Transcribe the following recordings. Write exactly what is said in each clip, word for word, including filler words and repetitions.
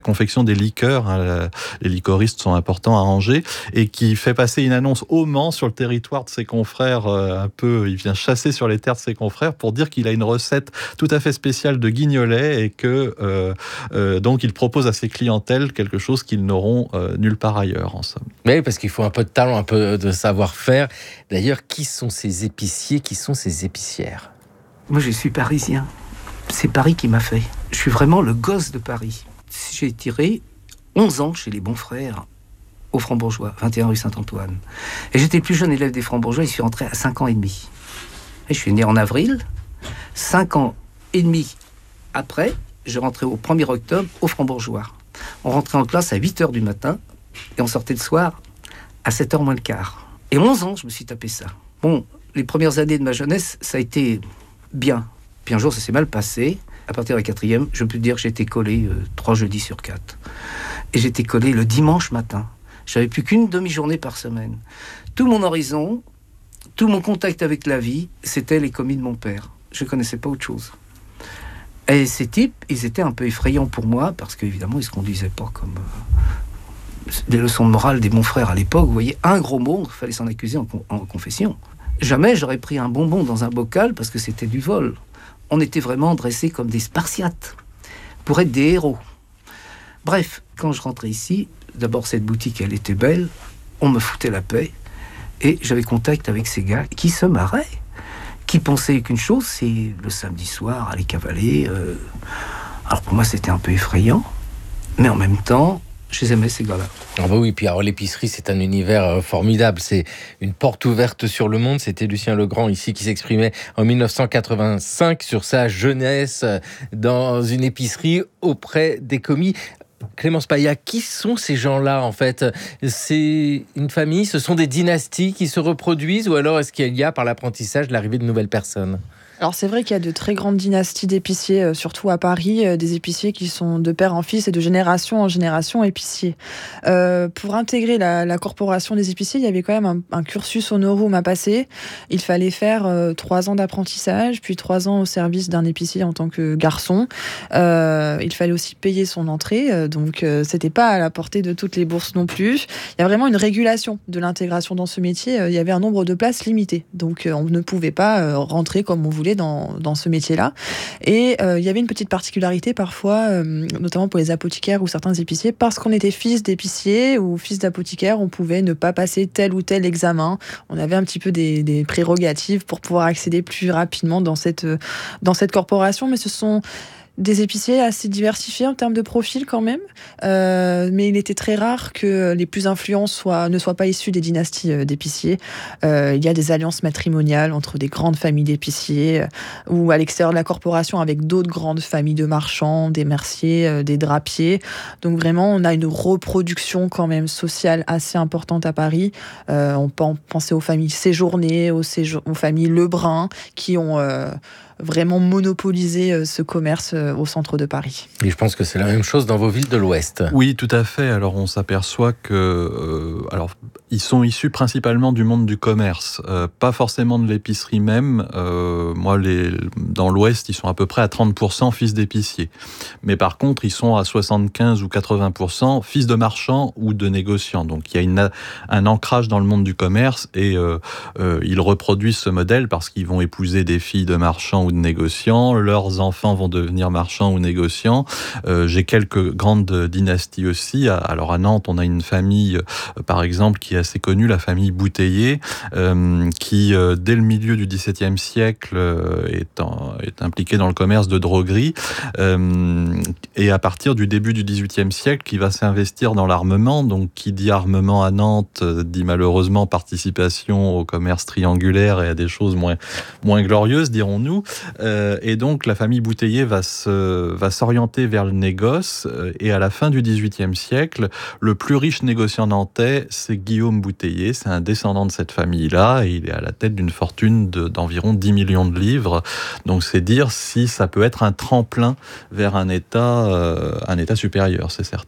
confection des liqueurs, hein, les liquoristes sont importants à Angers, et qui fait passer une annonce au Mans sur le territoire de ses confrères, euh, un peu, il vient chasser sur les terres de ses confrères pour dire qu'il a une recette tout à fait spéciale de guignolet et que euh, euh, donc il propose à ses clientèles quelque chose qu'ils n'auront euh, nulle part ailleurs, en somme. Oui, parce qu'il faut un peu de talent, un peu de savoir-faire. D'ailleurs, qui sont ces épiciers, qui sont ces épicières ? Moi, je suis parisien. C'est Paris qui m'a fait. Je suis vraiment le gosse de Paris. J'ai tiré onze ans chez les bons frères au Franc-Bourgeois, vingt et un rue Saint-Antoine. Et j'étais le plus jeune élève des Francs-Bourgeois, et je suis rentré à cinq ans et demi. Et je suis né en avril. cinq ans et demi après, je rentrais au premier octobre au Franc-Bourgeois. On rentrait en classe à huit heures du matin et on sortait le soir à sept heures moins le quart. Et onze ans, je me suis tapé ça. Bon, les premières années de ma jeunesse, ça a été bien. Puis un jour, ça s'est mal passé. À partir de la quatrième, je peux te dire que j'étais collé euh, trois jeudis sur quatre. Et j'étais collé le dimanche matin. J'avais plus qu'une demi-journée par semaine. Tout mon horizon, tout mon contact avec la vie, c'était les commis de mon père. Je connaissais pas autre chose. Et ces types, ils étaient un peu effrayants pour moi, parce qu'évidemment, ils se conduisaient pas comme euh, des leçons de morale des bons frères à l'époque. Vous voyez, un gros mot, il fallait s'en accuser en, en confession. Jamais j'aurais pris un bonbon dans un bocal parce que c'était du vol. On était vraiment dressés comme des Spartiates, pour être des héros. Bref, quand je rentrais ici, d'abord cette boutique, elle était belle, on me foutait la paix, et j'avais contact avec ces gars qui se marraient, qui pensaient qu'une chose, c'est le samedi soir, aller cavaler. Euh... Alors pour moi, c'était un peu effrayant, mais en même temps, je les aimais, ces gars-là. Ah bah oui, puis alors l'épicerie, c'est un univers euh, formidable. C'est une porte ouverte sur le monde. C'était Lucien Legrand ici qui s'exprimait en dix-neuf cent quatre-vingt-cinq sur sa jeunesse euh, dans une épicerie auprès des commis. Clémence Paya, qui sont ces gens-là en fait ? C'est une famille, ce sont des dynasties qui se reproduisent, ou alors est-ce qu'il y a par l'apprentissage l'arrivée de nouvelles personnes ? Alors c'est vrai qu'il y a de très grandes dynasties d'épiciers, euh, surtout à Paris, euh, des épiciers qui sont de père en fils et de génération en génération épiciers. Euh, pour intégrer la, la corporation des épiciers, il y avait quand même un, un cursus honorum à passer. Il fallait faire euh, trois ans d'apprentissage, puis trois ans au service d'un épicier en tant que garçon. Euh, il fallait aussi payer son entrée, euh, donc euh, c'était pas à la portée de toutes les bourses non plus. Il y a vraiment une régulation de l'intégration dans ce métier. Euh, il y avait un nombre de places limité, donc euh, on ne pouvait pas euh, rentrer comme on voulait Dans, dans ce métier-là. Et euh, il y avait une petite particularité parfois, euh, notamment pour les apothicaires ou certains épiciers, parce qu'on était fils d'épicier ou fils d'apothicaire, on pouvait ne pas passer tel ou tel examen. On avait un petit peu des, des prérogatives pour pouvoir accéder plus rapidement dans cette, dans cette corporation, mais ce sont des épiciers assez diversifiés en termes de profil quand même, euh, mais il était très rare que les plus influents soient, ne soient pas issus des dynasties euh, d'épiciers. Euh, il y a des alliances matrimoniales entre des grandes familles d'épiciers, euh, ou à l'extérieur de la corporation avec d'autres grandes familles de marchands, des merciers, euh, des drapiers. Donc vraiment, on a une reproduction quand même sociale assez importante à Paris. Euh, on peut penser aux familles Séjourné, aux, séjour- aux familles Lebrun, qui ont... Euh, vraiment monopoliser ce commerce au centre de Paris. Et je pense que c'est la même chose dans vos villes de l'Ouest. Oui, tout à fait. Alors on s'aperçoit que, euh, alors ils sont issus principalement du monde du commerce, euh, pas forcément de l'épicerie même. Euh, moi, les, dans l'Ouest, ils sont à peu près à trente pour cent fils d'épiciers. Mais par contre, ils sont à soixante-quinze ou quatre-vingts pour cent fils de marchands ou de négociants. Donc il y a une, un ancrage dans le monde du commerce, et euh, euh, ils reproduisent ce modèle parce qu'ils vont épouser des filles de marchands ou de négociants, leurs enfants vont devenir marchands ou négociants. Euh, j'ai quelques grandes dynasties aussi. Alors à Nantes, on a une famille, euh, par exemple, qui est assez connue, la famille Bouteiller, euh, qui, euh, dès le milieu du dix-septième siècle, euh, est, en, est impliquée dans le commerce de droguerie, euh, et à partir du début du dix-huitième siècle, qui va s'investir dans l'armement. Donc, qui dit armement à Nantes, euh, dit malheureusement participation au commerce triangulaire et à des choses moins, moins glorieuses, dirons-nous. Euh, et donc, la famille Bouteiller va, se, va s'orienter vers le négoce. Euh, et à la fin du dix-huitième siècle, le plus riche négociant nantais, c'est Guillaume Bouteiller. C'est un descendant de cette famille-là. Et il est à la tête d'une fortune de, d'environ dix millions de livres. Donc, c'est dire si ça peut être un tremplin vers un état, euh, un état supérieur, c'est certain.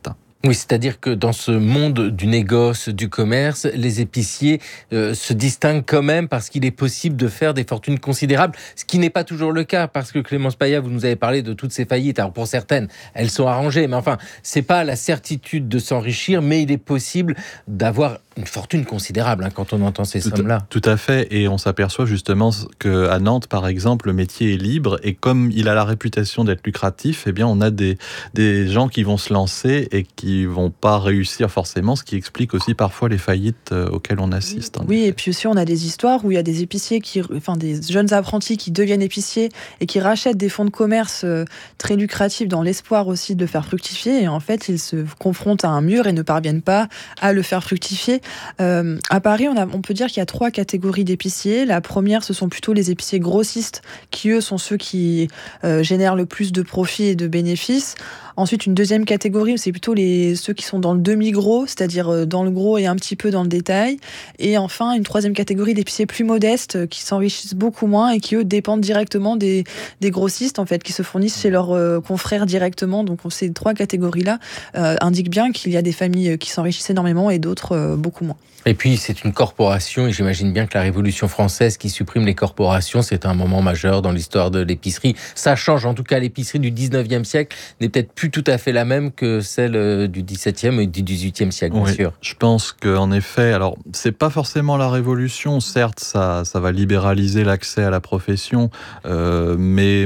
Oui, c'est-à-dire que dans ce monde du négoce, du commerce, les épiciers euh, se distinguent quand même parce qu'il est possible de faire des fortunes considérables, ce qui n'est pas toujours le cas, parce que Clémence Paya, vous nous avez parlé de toutes ces faillites. Alors pour certaines, elles sont arrangées, mais enfin, c'est pas la certitude de s'enrichir, mais il est possible d'avoir une fortune considérable hein, quand on entend ces tout sommes-là. À, tout à fait, et on s'aperçoit justement qu'à Nantes, par exemple, le métier est libre, et comme il a la réputation d'être lucratif, eh bien on a des, des gens qui vont se lancer et qui vont pas réussir forcément, ce qui explique aussi parfois les faillites auxquelles on assiste. Oui, et puis aussi on a des histoires où il y a des épiciers, qui, enfin des jeunes apprentis qui deviennent épiciers et qui rachètent des fonds de commerce très lucratifs dans l'espoir aussi de le faire fructifier, et en fait ils se confrontent à un mur et ne parviennent pas à le faire fructifier. Euh, à Paris, on, a, on peut dire qu'il y a trois catégories d'épiciers. La première, ce sont plutôt les épiciers grossistes, qui eux sont ceux qui euh, génèrent le plus de profits et de bénéfices. Ensuite, une deuxième catégorie, c'est plutôt les, ceux qui sont dans le demi-gros, c'est-à-dire dans le gros et un petit peu dans le détail. Et enfin, une troisième catégorie d'épiciers plus modestes, qui s'enrichissent beaucoup moins et qui, eux, dépendent directement des, des grossistes, en fait, qui se fournissent chez leurs euh, confrères directement. Donc, ces trois catégories-là euh, indiquent bien qu'il y a des familles qui s'enrichissent énormément et d'autres euh, beaucoup moins. Et puis, c'est une corporation, et j'imagine bien que la Révolution française qui supprime les corporations, c'est un moment majeur dans l'histoire de l'épicerie. Ça change, en tout cas, l'épicerie du dix-neuvième siècle n'est peut-être plus tout à fait la même que celle du dix-septième et du dix-huitième siècle, bien oui, sûr. Je pense qu'en effet, alors, c'est pas forcément la Révolution, certes, ça, ça va libéraliser l'accès à la profession, euh, mais,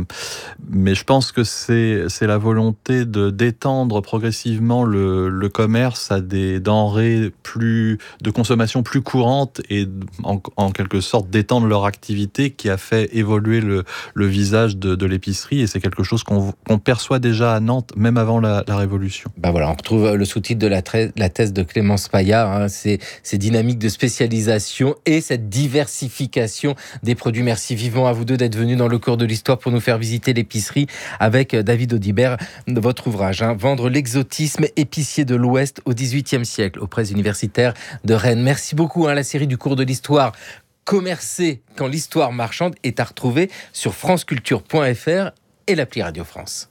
mais je pense que c'est, c'est la volonté de, d'étendre progressivement le, le commerce à des denrées plus de consommation plus courante et en, en quelque sorte d'étendre leur activité qui a fait évoluer le, le visage de, de l'épicerie, et c'est quelque chose qu'on, qu'on perçoit déjà à Nantes, même avant la, la Révolution. Ben voilà, on retrouve le sous-titre de la, tra- la thèse de Clémence Paya, hein, c'est ces dynamiques de spécialisation et cette diversification des produits. Merci vivement à vous deux d'être venus dans le cours de l'histoire pour nous faire visiter l'épicerie avec David Audibert, votre ouvrage, hein, Vendre l'exotisme épicier de l'Ouest au dix-huitième siècle, aux presses universitaires de Rennes. Merci beaucoup. Hein, la série du cours de l'histoire Commercer quand l'histoire marchande est à retrouver sur franceculture point f r et l'appli Radio France.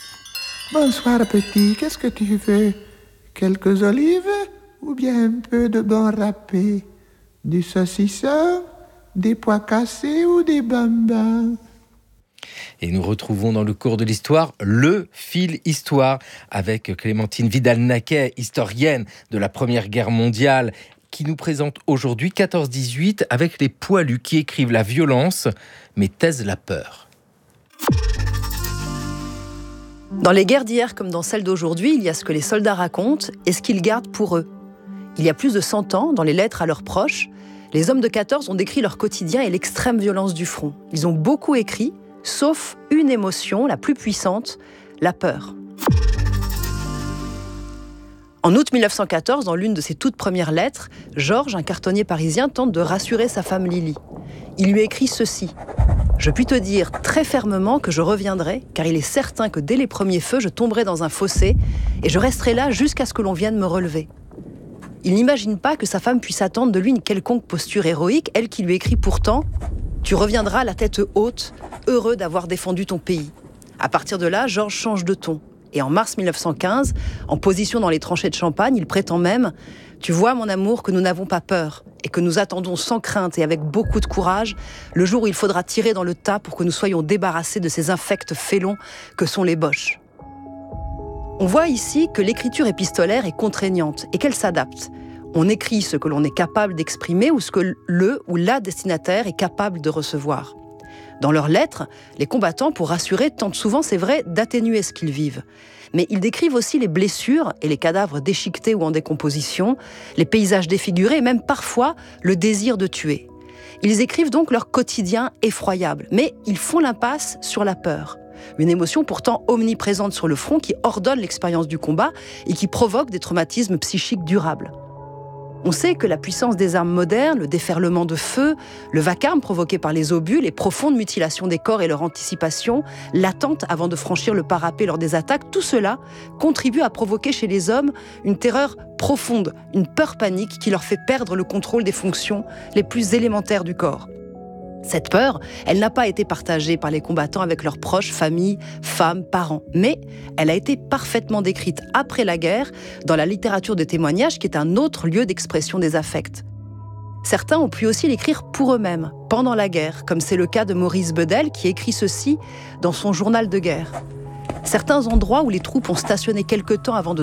Bonsoir petit, qu'est-ce que tu veux? Quelques olives ou bien un peu de bon râpé? Du saucisson, des pois cassés ou des bambins? Et nous retrouvons dans le cours de l'histoire le fil histoire avec Clémentine Vidal-Naquet, historienne de la Première Guerre mondiale, qui nous présente aujourd'hui quatorze dix-huit avec les poilus qui écrivent la violence mais taisent la peur. Dans les guerres d'hier comme dans celles d'aujourd'hui, il y a ce que les soldats racontent et ce qu'ils gardent pour eux. Il y a plus de cent ans, dans les lettres à leurs proches, les hommes de quatorze ont décrit leur quotidien et l'extrême violence du front. Ils ont beaucoup écrit, sauf une émotion, la plus puissante, la peur. En août mille neuf cent quatorze, dans l'une de ses toutes premières lettres, Georges, un cartonnier parisien, tente de rassurer sa femme Lily. Il lui écrit ceci. « Je puis te dire très fermement que je reviendrai, car il est certain que dès les premiers feux, je tomberai dans un fossé et je resterai là jusqu'à ce que l'on vienne me relever. » Il n'imagine pas que sa femme puisse attendre de lui une quelconque posture héroïque, elle qui lui écrit pourtant « Tu reviendras la tête haute, heureux d'avoir défendu ton pays. » À partir de là, Georges change de ton. Et en mars mille neuf cent quinze, en position dans les tranchées de Champagne, il prétend même « Tu vois, mon amour, que nous n'avons pas peur et que nous attendons sans crainte et avec beaucoup de courage le jour où il faudra tirer dans le tas pour que nous soyons débarrassés de ces infects félons que sont les Boches. » On voit ici que l'écriture épistolaire est contraignante et qu'elle s'adapte. On écrit ce que l'on est capable d'exprimer ou ce que le ou la destinataire est capable de recevoir. Dans leurs lettres, les combattants, pour rassurer, tentent souvent, c'est vrai, d'atténuer ce qu'ils vivent. Mais ils décrivent aussi les blessures et les cadavres déchiquetés ou en décomposition, les paysages défigurés et même parfois le désir de tuer. Ils écrivent donc leur quotidien effroyable, mais ils font l'impasse sur la peur. Une émotion pourtant omniprésente sur le front qui ordonne l'expérience du combat et qui provoque des traumatismes psychiques durables. On sait que la puissance des armes modernes, le déferlement de feu, le vacarme provoqué par les obus, les profondes mutilations des corps et leur anticipation, l'attente avant de franchir le parapet lors des attaques, tout cela contribue à provoquer chez les hommes une terreur profonde, une peur panique qui leur fait perdre le contrôle des fonctions les plus élémentaires du corps. Cette peur, elle n'a pas été partagée par les combattants avec leurs proches, familles, femmes, parents. Mais elle a été parfaitement décrite après la guerre dans la littérature de témoignage, qui est un autre lieu d'expression des affects. Certains ont pu aussi l'écrire pour eux-mêmes, pendant la guerre, comme c'est le cas de Maurice Bedel, qui écrit ceci dans son journal de guerre. Certains endroits où les troupes ont stationné quelque temps avant de